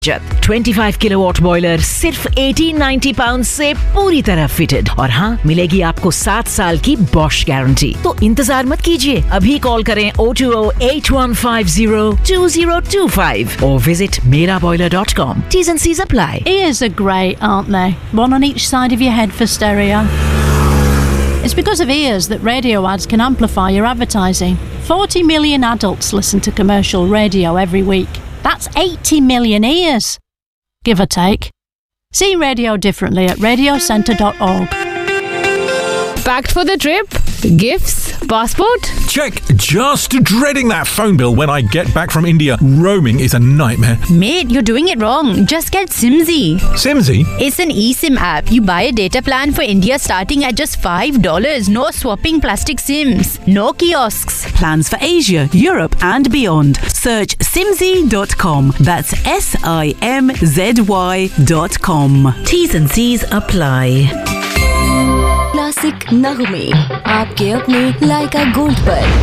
25 kilowatt boiler सिर्फ 1890 pound से पूरी तरह फिटेड और हाँ मिलेगी आपको 7 साल की बॉश गारंटी। तो इंतजार मत कीजिए, अभी कॉल करें 020-8150-2025 or visit meraboiler.com. T's and C's apply. Ears are great, aren't they? One on each side of your head for stereo. It's because of ears that radio ads can amplify your advertising. 40 million adults listen to commercial radio every week. That's 80 million ears, give or take. See radio differently at radiocentre.org. Packed for the trip? Gifts? Passport? Check. Just dreading that phone bill when I get back from India. Roaming is a nightmare. Mate, you're doing it wrong. Just get Simzy. Simzy? It's an eSIM app. You buy a data plan for India starting at just $5. No swapping plastic SIMs. No kiosks. Plans for Asia, Europe and beyond. Search simzy.com. That's SIMZY.com. T's and C's apply. Classic नगमे आपके अपने लाइका gold पर।